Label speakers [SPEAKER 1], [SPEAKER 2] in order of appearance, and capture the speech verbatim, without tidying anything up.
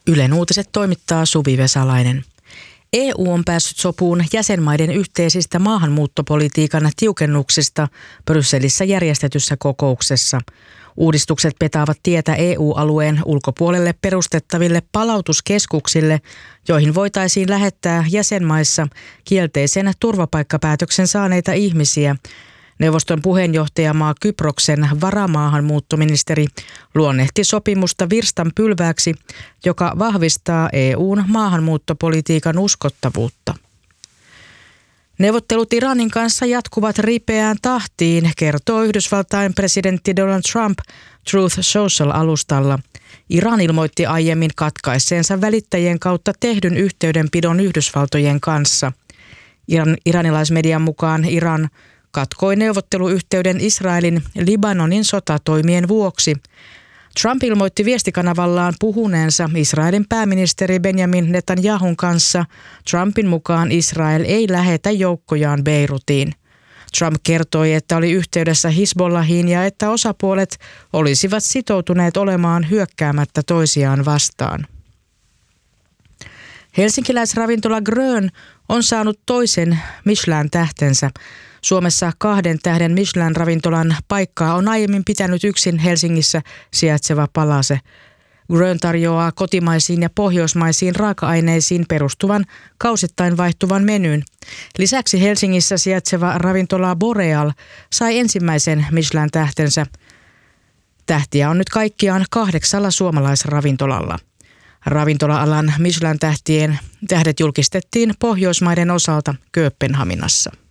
[SPEAKER 1] Ylen uutiset toimittaa Suvi Vesalainen. E U on päässyt sopuun jäsenmaiden yhteisistä maahanmuuttopolitiikan tiukennuksista Brysselissä järjestetyssä kokouksessa. Uudistukset petaavat tietä E U-alueen ulkopuolelle perustettaville palautuskeskuksille, joihin voitaisiin lähettää jäsenmaissa kielteisen turvapaikkapäätöksen saaneita ihmisiä. Neuvoston puheenjohtajamaa Kyproksen varamaahanmuuttoministeri luonnehti sopimusta virstanpylvääksi, joka vahvistaa E U:n maahanmuuttopolitiikan uskottavuutta. Neuvottelut Iranin kanssa jatkuvat ripeään tahtiin, kertoo Yhdysvaltain presidentti Donald Trump Truth Social-alustalla. Iran ilmoitti aiemmin katkaisseensa välittäjien kautta tehdyn yhteydenpidon Yhdysvaltojen kanssa. Iran, iranilaismedian mukaan Iran katkoi neuvotteluyhteyden Israelin Libanonin sotatoimien vuoksi. Trump ilmoitti viestikanavallaan puhuneensa Israelin pääministeri Benjamin Netanyahun kanssa. Trumpin mukaan Israel ei lähetä joukkojaan Beirutiin. Trump kertoi, että oli yhteydessä Hizbollahiin ja että osapuolet olisivat sitoutuneet olemaan hyökkäämättä toisiaan vastaan. Helsinkiläisravintola Grön on saanut toisen Michelin-tähtensä. Suomessa kahden tähden Michelin-ravintolan paikkaa on aiemmin pitänyt yksin Helsingissä sijaitseva Palase. Grön tarjoaa kotimaisiin ja pohjoismaisiin raaka-aineisiin perustuvan kausittain vaihtuvan menyn. Lisäksi Helsingissä sijaitseva ravintola Boreal sai ensimmäisen Michelin-tähtensä. Tähtiä on nyt kaikkiaan kahdeksalla suomalaisravintolalla. Ravintola-alan Michelin-tähtien tähdet julkistettiin Pohjoismaiden osalta Kööpenhaminassa.